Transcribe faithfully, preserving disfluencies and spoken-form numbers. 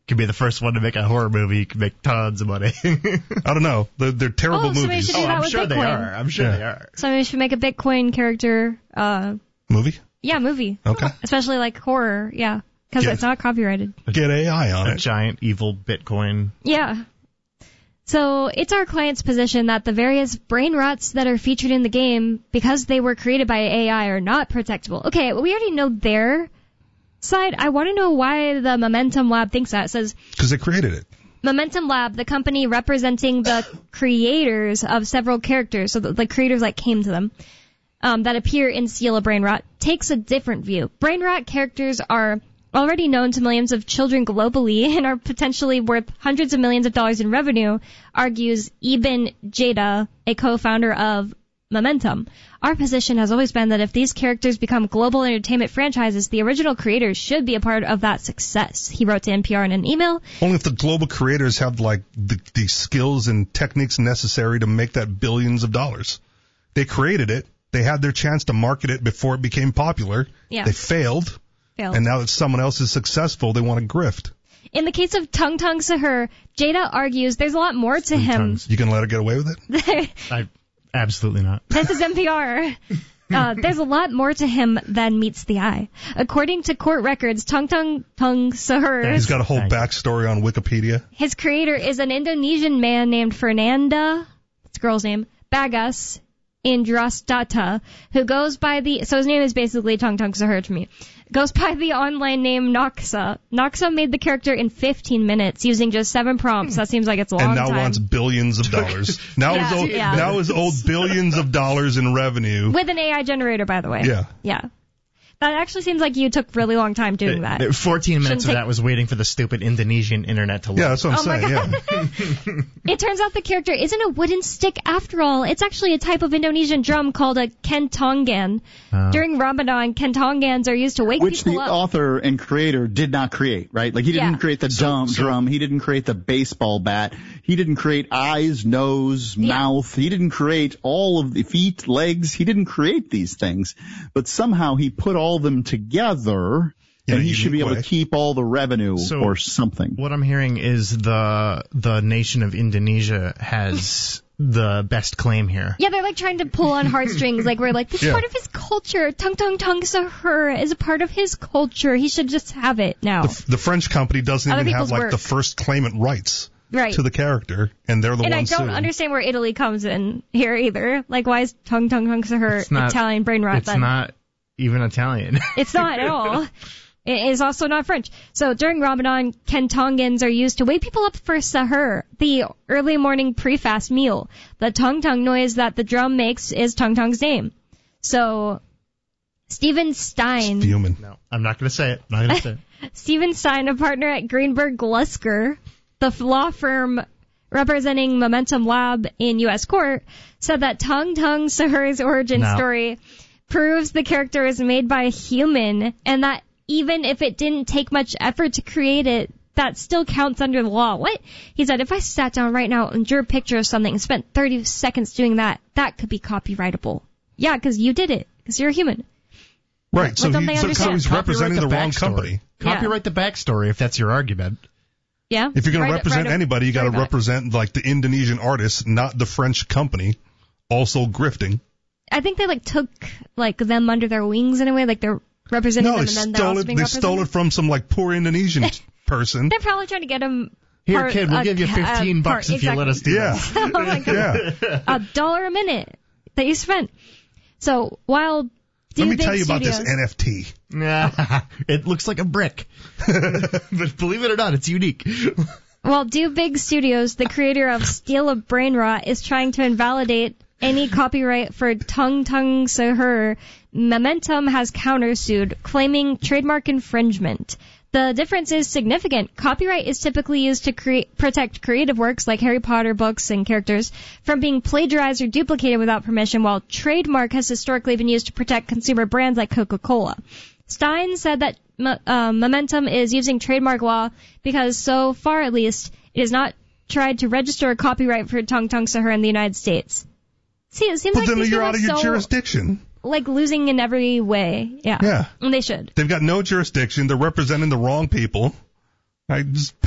Could be the first one to make a horror movie. You could make tons of money. I don't know. They're, they're terrible Oh, somebody movies. should do Oh, that I'm with sure they Bitcoin. are. I'm sure Yeah. they are. Somebody should make a Bitcoin character, uh, Movie? yeah, movie. Okay. Especially like horror, yeah. Because Yeah. it's not copyrighted. Get A I on A it. giant evil Bitcoin. Yeah. So it's our client's position that the various brain rots that are featured in the game, because they were created by A I, are not protectable. Okay, we already know their side. I want to know why the Momentum Lab thinks that. It says, Because they created it. Momentum Lab, the company representing the creators of several characters, so the, the creators like came to them, um, that appear in Seal of Brain Rot, takes a different view. Brain Rot characters are already known to millions of children globally and are potentially worth hundreds of millions of dollars in revenue, argues Eben Jada, a co-founder of Momentum. Our position has always been that if these characters become global entertainment franchises, the original creators should be a part of that success, he wrote to N P R in an email. Only if the global creators have, like, the, the skills and techniques necessary to make that billions of dollars. They created it. They had their chance to market it before it became popular. Yeah. They failed. Failed. And now that someone else is successful, they want to grift. In the case of Tung Tung Sahur, Jada argues there's a lot more to him. Tongues. You can let her get away with it? I, absolutely not. This is N P R. Uh, there's a lot more to him than meets the eye. According to court records, Tung Tung Tung Sahur, He's got a whole Thanks. backstory on Wikipedia. his creator is an Indonesian man named Fernanda, that's a girl's name, Bagas Indrastata, who goes by the, so his name is basically Tung Tung Sahur to me, goes by the online name Noxa. Noxa made the character in fifteen minutes using just seven prompts. That seems like it's a long And now time. wants billions of dollars. Now Yeah, is owed, yeah. now is owed billions of dollars in revenue. With an A I generator, by the way. Yeah. Yeah. That actually seems like you took really long time doing that. Uh, fourteen minutes Shouldn't of take- that was waiting for the stupid Indonesian internet to load. Yeah, that's what I'm Oh my saying. God. Yeah. It turns out the character isn't a wooden stick after all. It's actually a type of Indonesian drum called a kentongan. Oh. During Ramadan, kentongans are used to wake Which people the up. author and creator did not create, right? Like he didn't Yeah. create the drum, drum. He didn't create the baseball bat. He didn't create eyes, nose, Yeah. mouth. He didn't create all of the feet, legs. He didn't create these things. But somehow he put all of them together, In a and he should be unique able way. to keep all the revenue So- or something. What I'm hearing is the the nation of Indonesia has the best claim here. Yeah, they're like trying to pull on heartstrings. Like we're like, this is Yeah. part of his culture. Tung Tung Tung Sahur is a part of his culture. He should just have it now. The, the French company doesn't Other even have people's like work. the first claimant rights Right. to the character, and they're the And I ones don't suing. understand where Italy comes in here either. Like, why is Tung Tung Tung Sahur It's not- Italian brain rot It's then? not even Italian. It's not at all. It is also not French. So during Ramadan, kentongans are used to wake people up for sahur, the early morning pre-fast meal. The tung tung noise that the drum makes is Tung Tung's name. So Steven Stein, Fuming. No, I'm not going to say it. I'm not going to say it. Steven Stein, a partner at Greenberg Glusker, the law firm representing Momentum Lab in U S court, said that Tung Tung Sahur's origin No. story proves the character is made by a human, and that even if it didn't take much effort to create it, that still counts under the law. What? He said, if I sat down right now and drew a picture of something and spent thirty seconds doing that, that could be copyrightable. Yeah, because you did it, because you're a human. Right, so, don't he, they so, so understand? he's representing the, Copyright wrong backstory. company. Yeah. Copyright the backstory if that's your argument. Yeah? If you're going Write to it- represent write it- anybody, you got to write it back. represent like the Indonesian artist, not the French company, also grifting. I think they like took like them under their wings in a way, like they're representing No, them they and then they're stole also it. being They represented. stole it from some like poor Indonesian person. They're probably trying to get them. Here, part, kid, we'll uh, give you uh, fifteen part- bucks if you let us do Yeah, this. Oh my God. yeah. A dollar a minute that you spent. So while Let me Big tell you about this Studios- N F T. Nah, it looks like a brick. But believe it or not, it's unique. While Do Big Studios, the creator of Steel of Brain Rot, is trying to invalidate any copyright for Tung Tung Sahur, Momentum has countersued, claiming trademark infringement. The difference is significant. Copyright is typically used to create, protect creative works like Harry Potter books and characters from being plagiarized or duplicated without permission, while trademark has historically been used to protect consumer brands like Coca-Cola. Stein said that uh, Momentum is using trademark law because, so far at least, it has not tried to register a copyright for Tung Tung Sahur in the United States. See, it seems Well, like then these you're people out of are your so, jurisdiction. like, losing in every way. Yeah. Yeah. And they should. They've got no jurisdiction. They're representing the wrong people. I just